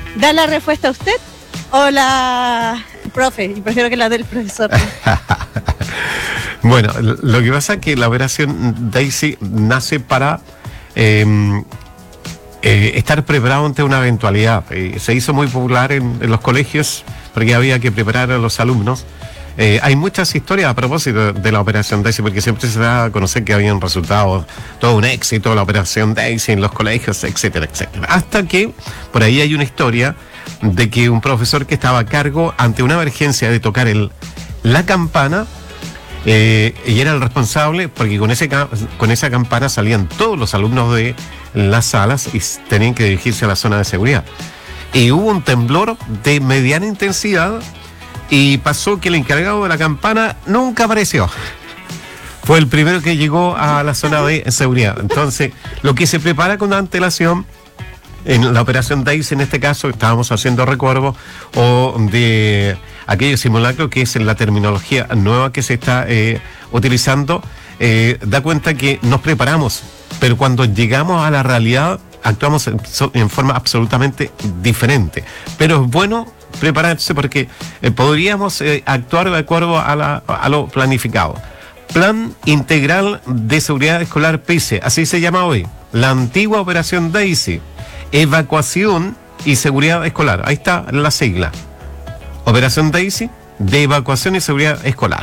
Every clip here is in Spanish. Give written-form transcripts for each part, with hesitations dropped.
¿Da la respuesta usted o la profe? Yo prefiero que la del profesor. Bueno, lo que pasa es que la operación Daisy nace para estar preparado ante una eventualidad. Se hizo muy popular en los colegios porque había que preparar a los alumnos. Hay muchas historias a propósito de la operación Daisy, porque siempre se da a conocer que habían resultado todo un éxito la operación Daisy en los colegios, etcétera, etcétera. Hasta que por ahí hay una historia de que un profesor que estaba a cargo ante una emergencia de tocar la campana, y era el responsable porque con esa campana salían todos los alumnos de las salas y tenían que dirigirse a la zona de seguridad. Y hubo un temblor de mediana intensidad y pasó que el encargado de la campana nunca apareció. Fue el primero que llegó a la zona de seguridad. Entonces, lo que se prepara con antelación en la operación Daisy, en este caso, estábamos haciendo recuerdo o de aquello simulacro, que es la terminología nueva que se está utilizando, da cuenta que nos preparamos, pero cuando llegamos a la realidad actuamos en forma absolutamente diferente. Pero es bueno prepararse porque podríamos actuar de acuerdo a lo planificado. Plan Integral de Seguridad Escolar PICE, así se llama hoy. La antigua operación Daisy, Evacuación y Seguridad Escolar. Ahí está la sigla. Operación Daisy de Evacuación y Seguridad Escolar.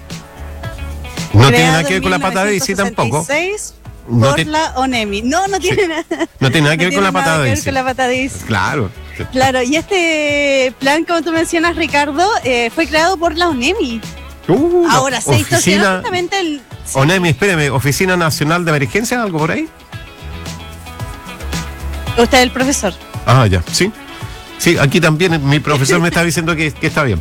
No tiene nada que ver con la pata Daisy tampoco. Por la ONEMI. No tiene nada. No tiene nada que ver con la pata Daisy. Con la pata Daisy. Claro. Claro, y este plan, como tú mencionas, Ricardo, fue creado por la ONEMI. Ahora se distorsionó justamente el... Sí. ONEMI, espéreme, Oficina Nacional de Emergencia, ¿algo por ahí? Usted es el profesor. Ah, ya, sí. Sí, aquí también mi profesor me está diciendo que está bien.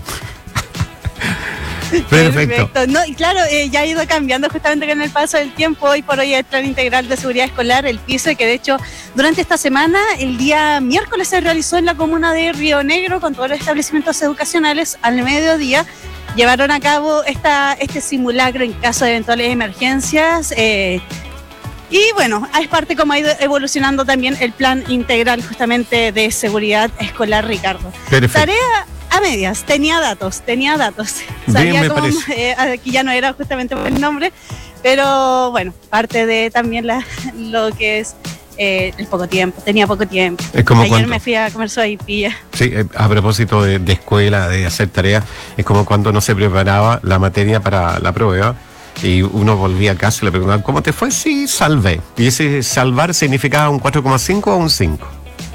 Perfecto. No, y claro, ya ha ido cambiando justamente con el paso del tiempo. Hoy por hoy el Plan Integral de Seguridad Escolar, el PICE, que de hecho durante esta semana, el día miércoles, se realizó en la comuna de Río Negro con todos los establecimientos educacionales al mediodía. Llevaron a cabo este simulacro en caso de eventuales emergencias. Y bueno, es parte como ha ido evolucionando también el Plan Integral justamente de Seguridad Escolar, Ricardo. Perfecto. Tarea a medias, tenía datos. Sabía cómo, aquí ya no era justamente por el nombre, pero bueno, parte de también lo que es el poco tiempo, tenía poco tiempo. Es como ayer cuando... me fui a comer sopaipilla. Sí, a propósito de escuela, de hacer tareas, es como cuando no se preparaba la materia para la prueba y uno volvía a casa y le preguntaban, ¿cómo te fue? Sí, salvé. Y ese salvar significaba un 4,5 o un 5.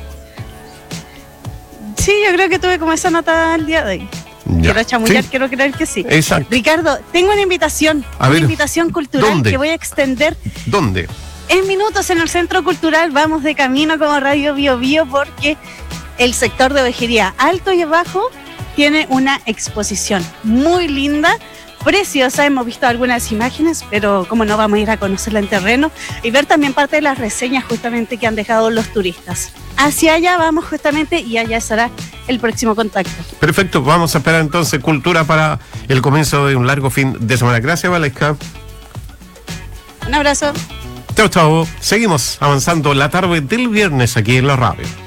Sí, yo creo que tuve como esa nota al día de hoy. Ya. Quiero chamullar, Sí. Quiero creer que sí. Exacto. Ricardo, tengo una invitación, invitación cultural. ¿Dónde? Que voy a extender ¿Dónde? en minutos en el Centro Cultural. Vamos de camino como Radio Bio Bio porque el sector de Ovejería Alto y Bajo tiene una exposición muy linda, preciosa. Hemos visto algunas imágenes, pero como no, vamos a ir a conocerla en terreno y ver también parte de las reseñas justamente que han dejado los turistas. Hacia allá vamos justamente y allá será el próximo contacto. Perfecto, vamos a esperar entonces cultura para el comienzo de un largo fin de semana. Gracias, Valesca. Un abrazo. Chao, chao. Seguimos avanzando la tarde del viernes aquí en la radio.